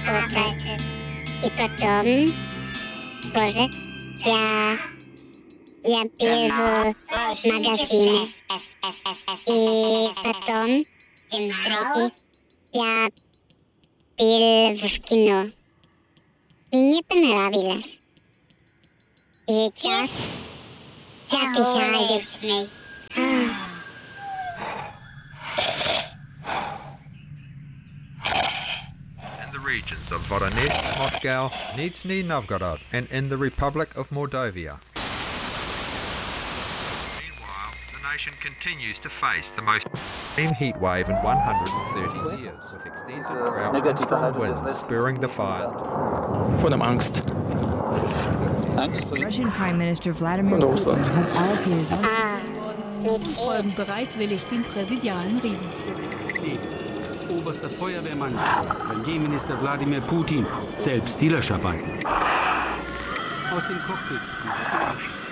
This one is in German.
И потом тоже я пил в магазине. И потом я пил в кино. Мне понравилось. И сейчас я писаю. Regions of Voronezh, Moscow, Nizhny Novgorod, and in the Republic of Mordovia. Meanwhile, the nation continues to face the most extreme heat wave in 130 years, with extensive drought and strong winds spurring the fires. Von der Angst. Russian Prime Minister Vladimir Putin has allocated folgen bereitwillig dem präsidialen Riesensturm. Oberster Feuerwehrmann, Premierminister Wladimir Putin, selbst die Löscher balken. Aus dem Cockpit.